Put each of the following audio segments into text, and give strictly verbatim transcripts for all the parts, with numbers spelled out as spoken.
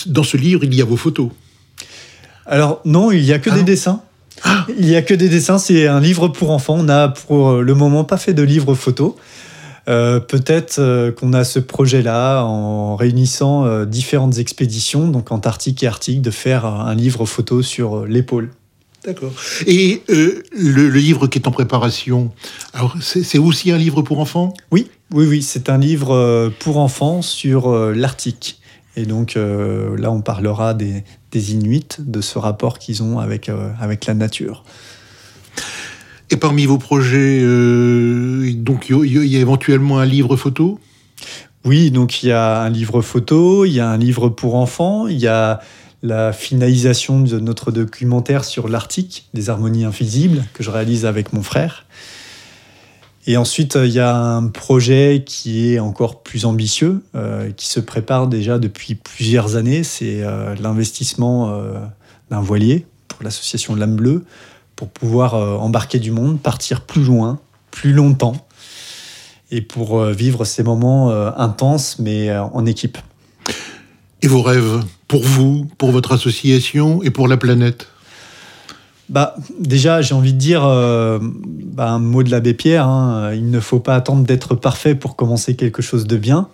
dans ce livre, il y a vos photos. Alors non, il n'y a que ah des non. dessins. Ah. Il n'y a que des dessins, c'est un livre pour enfants. On n'a pour le moment pas fait de livre photo. Euh, peut-être euh, qu'on a ce projet-là en réunissant euh, différentes expéditions, donc Antarctique et Arctique, de faire un livre photo sur euh, l'épaule. D'accord. Et euh, le, le livre qui est en préparation, alors c'est, c'est aussi un livre pour enfants ? Oui, oui, oui, c'est un livre euh, pour enfants sur euh, l'Arctique. Et donc euh, là, on parlera des, des Inuits, de ce rapport qu'ils ont avec, euh, avec la nature. Et parmi vos projets, euh, donc il y, y a éventuellement un livre photo ? Oui, donc il y a un livre photo, il y a un livre pour enfants, il y a la finalisation de notre documentaire sur l'Arctique, des harmonies invisibles, que je réalise avec mon frère. Et ensuite, il y a un projet qui est encore plus ambitieux, euh, qui se prépare déjà depuis plusieurs années. C'est euh, l'investissement euh, d'un voilier pour l'association L'Âme Bleue, pour pouvoir euh, embarquer du monde, partir plus loin, plus longtemps, et pour euh, vivre ces moments euh, intenses, mais euh, en équipe. Et vos rêves, pour vous, pour votre association et pour la planète ? Bah, déjà, j'ai envie de dire euh, bah, un mot de l'abbé Pierre, hein, il ne faut pas attendre d'être parfait pour commencer quelque chose de bien.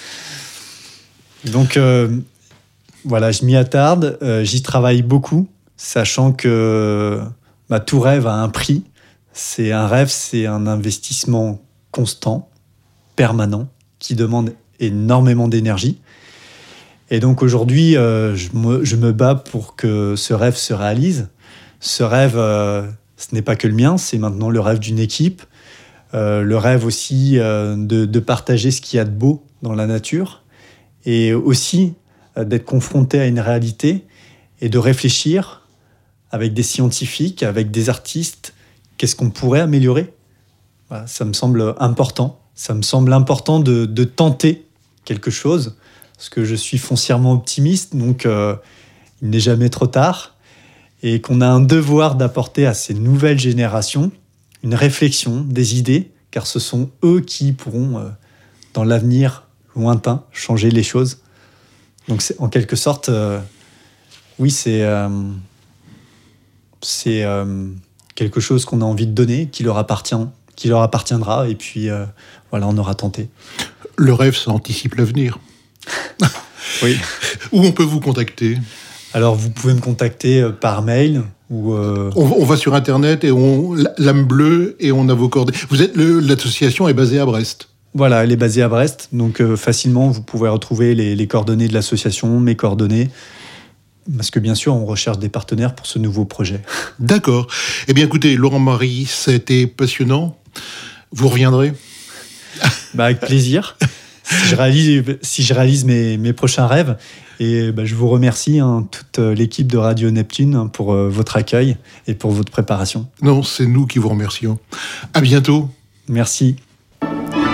Donc, euh, voilà, je m'y attarde, euh, j'y travaille beaucoup, sachant que bah, tout rêve a un prix. C'est un rêve, c'est un investissement constant, permanent, qui demande énormément d'énergie. Et donc aujourd'hui, euh, je, me, je me bats pour que ce rêve se réalise. Ce rêve, euh, ce n'est pas que le mien, c'est maintenant le rêve d'une équipe. Euh, le rêve aussi euh, de, de partager ce qu'il y a de beau dans la nature. Et aussi euh, d'être confronté à une réalité et de réfléchir avec des scientifiques, avec des artistes, qu'est-ce qu'on pourrait améliorer ? Voilà, ça me semble important. Ça me semble important de, de tenter quelque chose, parce que je suis foncièrement optimiste, donc euh, il n'est jamais trop tard, et qu'on a un devoir d'apporter à ces nouvelles générations une réflexion, des idées, car ce sont eux qui pourront, euh, dans l'avenir lointain, changer les choses. Donc c'est, en quelque sorte, euh, oui, c'est, euh, c'est euh, quelque chose qu'on a envie de donner, qui leur appartient, qui leur appartiendra, et puis euh, voilà, on aura tenté. Le rêve, ça anticipe l'avenir. Oui. Où on peut vous contacter ? Alors, vous pouvez me contacter par mail ou... Euh... On, on va sur Internet et on L'Âme Bleue et on a vos coordonnées. Vous êtes le, l'association est basée à Brest. Voilà, elle est basée à Brest, donc euh, facilement vous pouvez retrouver les, les coordonnées de l'association, mes coordonnées, parce que bien sûr on recherche des partenaires pour ce nouveau projet. D'accord. Eh bien écoutez, Laurent Marie, ça a été passionnant. Vous reviendrez ? Bah, avec plaisir. Si je réalise, si je réalise mes, mes prochains rêves. Et bah, je vous remercie, hein, toute l'équipe de Radio Neptune, hein, pour euh, votre accueil et pour votre préparation. Non, c'est nous qui vous remercions. À bientôt. Merci.